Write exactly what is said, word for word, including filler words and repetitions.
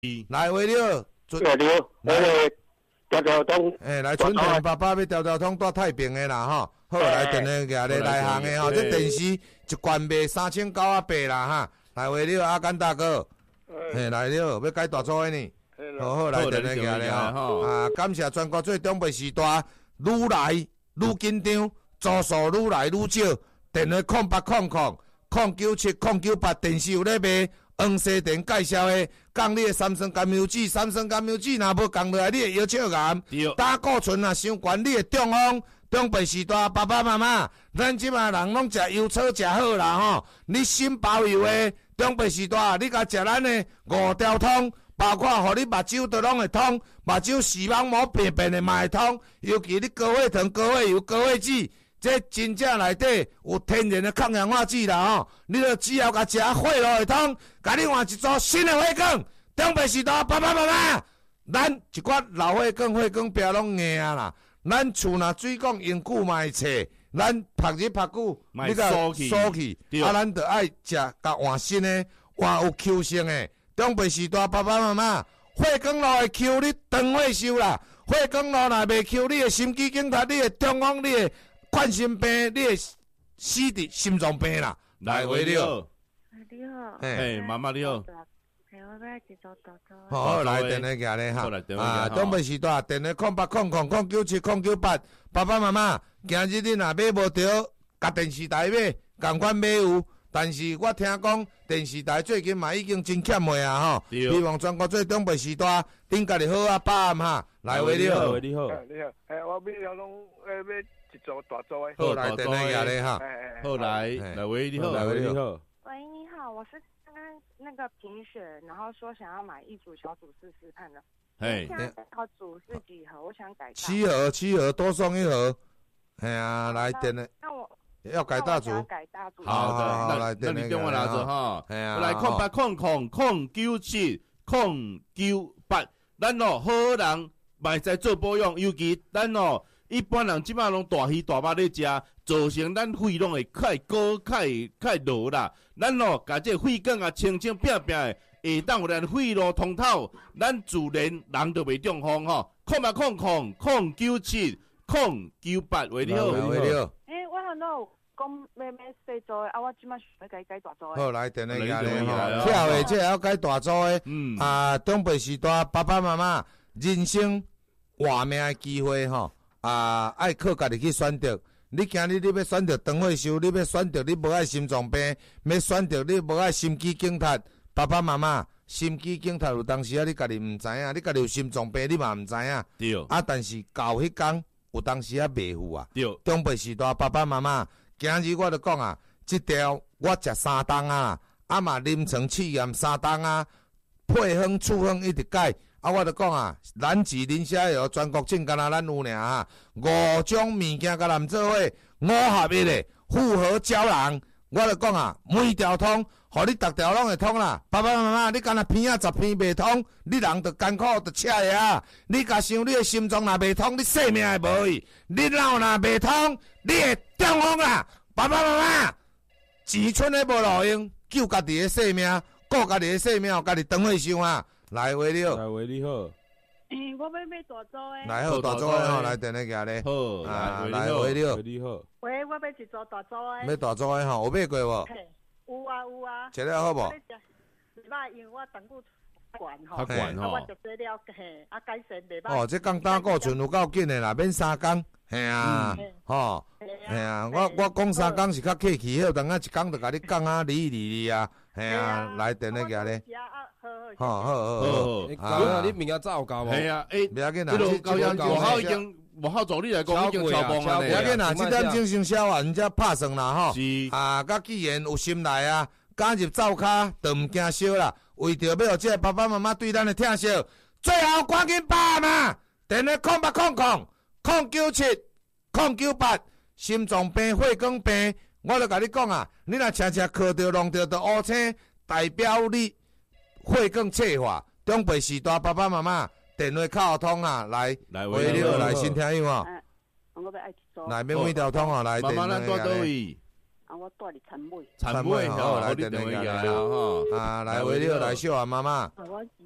来维六， 对对，那个条条通， 诶，来春田爸爸要条条通带太平的啦吼。好，来电话举咧内行的吼，这电视一罐卖三千九啊八啦哈。来维六阿甘大哥，嘿，来了，要改大组的呢。好好，来电话举咧吼。啊，感谢全国最中北时代，愈来愈紧张，组数愈来愈少。电话空八空空空九七空九八，电视有咧卖。黄西店介绍的，讲你的三酸甘油酯，三酸甘油酯若无降落来，你的腰笑癌，胆固醇若伤悬，你的中风。中辈时代爸爸妈妈，咱即马人拢食油草食好啦吼。你心包油的中辈时代，你甲食咱的五条通，包括互你目睭都拢会通，目睭视网膜病变的嘛会通，尤其你高血糖、高血油、高血脂。这真正内底有天然的抗氧化剂啦吼，你著只要甲食血路会通，甲你换一组新的血管。中辈时代爸爸妈妈，咱一寡老血管、血管壁拢硬啊啦，咱厝若水管用久嘛会切，咱晒日晒久，你甲锁去，啊，咱著爱食甲换新的，换有 Q 性的。中辈时代爸爸妈妈，血管路会 Q 你长血寿啦，血管路若袂 Q 你的心肌梗塞、你的中风、你的冠心病，你会死伫心脏病啦。来，维六， 你好， 嘿，妈妈你好， 嘿，我要一组大组。 好，来电话举咧哈，啊，东北时代电话空八空空空九七空九八，爸爸妈妈，今日你若买无着，甲电视台买，共款买有。但是我听讲电视台最近嘛已经真欠货啊吼，希望全国最东北时代顶家己好啊，把握哈。来，维六， 你好， 你好，诶，我买条拢诶买。一组大组的， 好来电话下咧哈， 好来来喂你好，来喂你好， 喂你好，我是刚刚那个评选，然后说想要买一组小组试试看的， 嘿， 现在小组是几盒？我想改七盒，七盒多送一盒，哎呀，来电话， 那我要改大组， 改大组， 好的，那那你电话拿着哈，哎呀，来空八空空空九七空九八，咱哦好人卖在做保养，尤其咱哦。一般人即摆拢大鱼大肉咧食，造成咱肺拢会较高、较较落啦。咱咯，甲这肺管啊清清扁扁的，下当有咱肺路通透，咱自然人就袂中风吼。空八空空空九七空九八，喂你好， 喂你好。 诶，我看到讲买买细组的，啊，我即摆想要改改大组的。 好，来电话下咧吼，跳的这要改大组的，嗯啊，东北时代爸爸妈妈人生活命的机会吼。啊，爱靠家己去选择。你今日你要选择长血寿，你要选择你无爱心脏病，要选择你无爱心肌梗塞。爸爸妈妈，心肌梗塞有当时啊，你家己毋知影，你家己有心脏病，你嘛毋知影。 对。 啊，但是到迄天有当时啊袂赴啊。 对。 中辈时代爸爸妈妈，今日我就讲啊，即条我食三档啊，啊嘛临床试验三档啊，配方处方一直改。啊，我就讲啊，咱治恁遐药全国证，敢若咱有尔啊，五种物件甲咱做伙，五合一的复合胶囊。我就讲啊，每条通，互你逐条拢会通啦。爸爸妈妈，你敢若片啊十片袂通，你人就艰苦，就赤个啊。你甲想你的心脏若袂通，你性命会无去；你脑若袂通，你会中风啦。爸爸妈妈，钱剩的无路用，救家己的性命，顾家己的性命，家己长岁寿啊。来，喂你好， 来喂你好， 诶，我要买大组诶， 来好大组诶吼，来电话举咧， 好， 啊，来喂你好， 喂你好， 喂，我要一组大组诶， 要大组诶吼，有买过无？ 嘿，有啊有啊， 食了好无？ 袂歹，因为我胆固醇悬吼， 较悬吼， 我食多了嘿，啊改善袂歹。 哦，这讲胆固醇有够紧诶啦，免三工，嘿啊，吼，嘿啊，我我讲三工是较客气，好，等下一工就甲你讲啊，理理理啊，嘿啊，来电话举咧。好好好好， 啊！你物件早有交无？ 系啊，诶， 不要紧啦， 这高压外口已经外口助你来讲已经超光啊！ 不要紧啦，这点钟先消啊，人家拍算啦吼。 是啊，甲既然有心来啊，加入灶骹就毋惊烧啦。为着要这爸爸妈妈对咱的疼惜，最后赶紧把嘛，电话空八空空空九七空九八，心脏病、血管病，我就甲你讲啊，你若常常靠着弄着就乌青，代表你。血管脆化，中辈时代爸爸妈妈电话靠通啊，来来喂你好，来先听友哦。 我要爱一组。 来免每条通哦，来电话咱住倒位？ 啊，我住伫田尾。 田尾吼， 来电话来来吼。啊，来喂你好，来小啊妈妈。 我